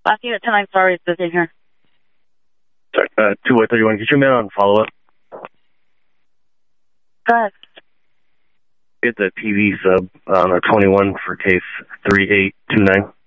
Last unit 10-9, sorry, it's busy here. Sorry, 2-31, get your man on follow-up. Go ahead. Get the TV sub on a 21 for case 3829.